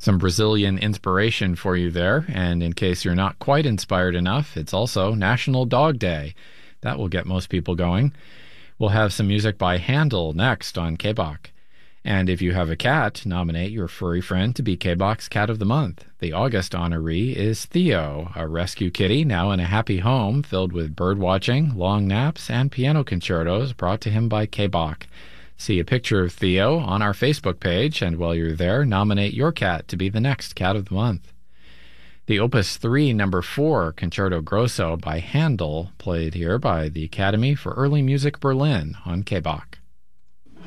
Some Brazilian inspiration for you there, and in case you're not quite inspired enough, it's also National Dog Day. That will get most people going. We'll have some music by Handel next on K-Bach. And if you have a cat, nominate your furry friend to be K-Bach's Cat of the Month. The August honoree is Theo, a rescue kitty now in a happy home filled with bird watching, long naps, and piano concertos brought to him by K-Bach. See a picture of Theo on our Facebook page, and while you're there, nominate your cat to be the next Cat of the Month. The Opus 3 No. 4 Concerto Grosso by Handel, played here by the Academy for Early Music Berlin on K-Bach.